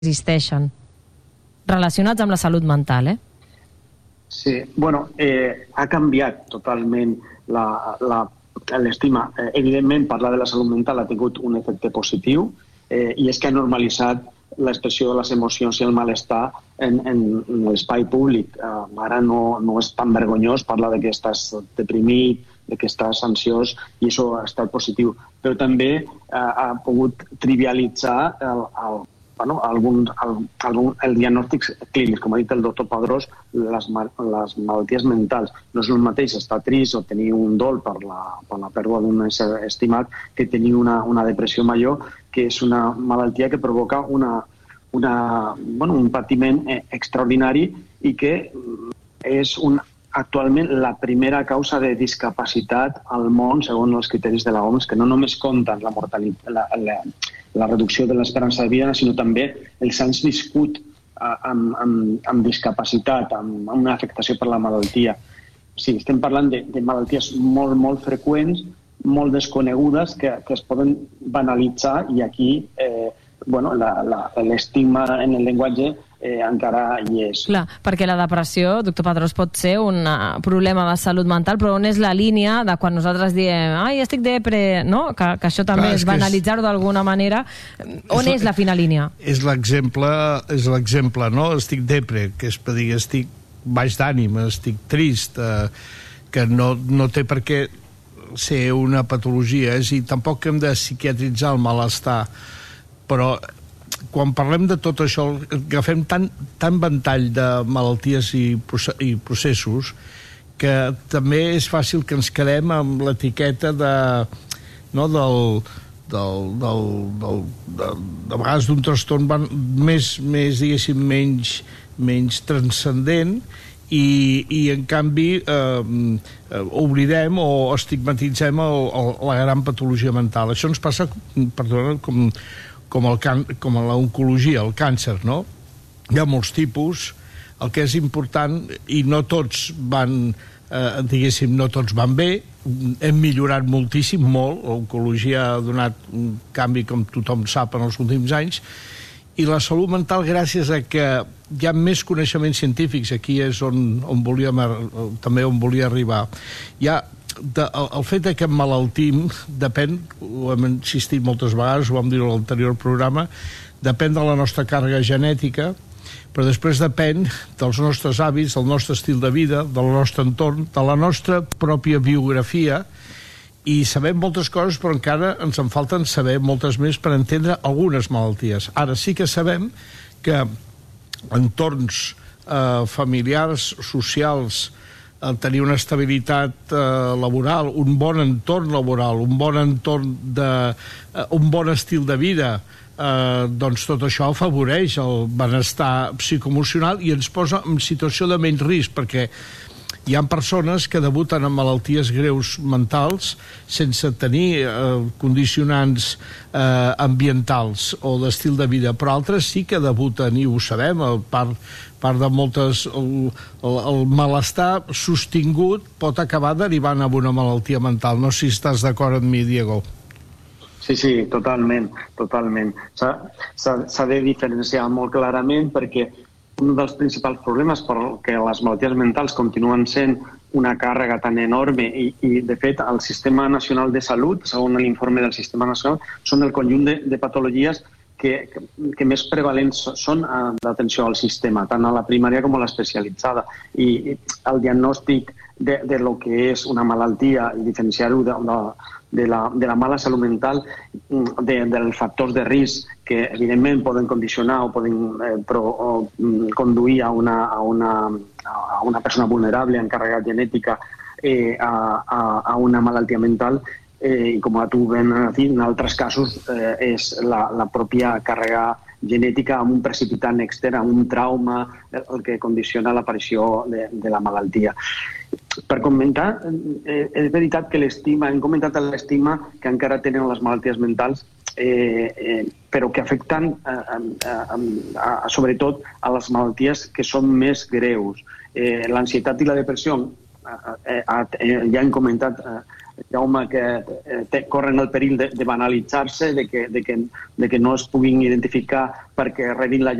existeixen relacionats amb la salut mental, Sí, bueno, ha canviat totalment l'estima. Evidentment, parlar de la salut mental ha tingut un efecte positiu i és que ha normalitzat l'expressió de les emocions i el malestar en l'espai públic. Ara no és tan vergonyós parlar de que estàs deprimit, de que estàs ansiós, i això ha estat positiu. Però també ha pogut trivialitzar el diagnòstic clínic, com ha dit el doctor Padrós, les malalties mentals. No és el mateix estar trist o tenir un dol per la pèrdua d'un ésser estimat que tenir una depressió major, que és una malaltia que provoca un patiment extraordinari i que és actualment la primera causa de discapacitat al món, segons els criteris de l'OMS, que no només compten la mortalitat, la reducció de l'esperança de vida, sinó també els anys viscut amb discapacitat, amb una afectació per la malaltia. Sí, estem parlant de malalties molt, molt freqüents, molt desconegudes, que es poden banalitzar, i aquí l'estigma en el llenguatge encara hi és. Clar, perquè la depressió, doctor Padrós, pot ser un problema de salut mental, però on és la línia de quan nosaltres diem ai, estic depre, no? Que això també és banalitzar-ho d'alguna manera. On és la fina línia? És l'exemple, no? Estic depre, que és per dir estic baix d'ànima, estic trist, que no té per què ser una patologia, i tampoc hem de psiquiatritzar el malestar, però quan parlem de tot això, agafem tant ventall de malalties i processos que també és fàcil que ens quedem amb l'etiqueta de vegades d'un trastorn més diguéssim, menys transcendent, i en canvi oblidem o estigmatitzem la gran patologia mental. Això ens passa, perdona, com l'oncologia, el càncer, no? Hi ha molts tipus. El que és important, i no tots van, no tots van bé, hem millorat moltíssim, molt. L'oncologia ha donat un canvi, com tothom sap, en els últims anys, i la salut mental, gràcies a que hi ha més coneixements científics, aquí és on volia arribar. El fet que emmalaltim depèn, ho hem insistit moltes vegades, ho vam dir a l'anterior programa, depèn de la nostra càrrega genètica, però després depèn dels nostres hàbits, del nostre estil de vida, del nostre entorn, de la nostra pròpia biografia, i sabem moltes coses, però encara ens en falten saber moltes més per entendre algunes malalties. Ara sí que sabem que entorns familiars, socials, tenir una estabilitat laboral, un bon entorn laboral, un bon estil de vida, doncs tot això afavoreix el benestar psicoemocional i ens posa en situació de menys risc, perquè hi ha persones que debuten amb malalties greus mentals sense tenir condicionants ambientals o d'estil de vida, però altres sí que debuten, i ho sabem, part de moltes, el malestar sostingut pot acabar derivant en una malaltia mental. No sé si estàs d'acord amb mi, Diego. Sí, totalment. S'ha de diferenciar molt clarament, perquè un dels principals problemes perquè les malalties mentals continuen sent una càrrega tan enorme i de fet, el Sistema Nacional de Salut, segons l'informe del Sistema Nacional, són el conjunt de patologies que més prevalents són d'atenció al sistema, tant a la primària com a l'especialitzada. I el diagnòstic de lo que és una malaltia i diferenciar-ho de la mala salut mental, dels factors de risc que evidentment poden condicionar o poden conduir a una persona vulnerable amb càrrega genètica a una malaltia mental, i com tu ben dit, en altres casos és la pròpia càrrega genètica amb un precipitant extern, amb un trauma, el que condiciona l'aparició de la malaltia. Per comentar, és veritat que hem comentat l'estigma que encara tenen les malalties mentals, però que afecten sobretot a les malalties que són més greus. L'ansietat i la depressió, ja hem comentat Jaume, que corren el perill de banalitzar-se, de que no es puguin identificar perquè rebin la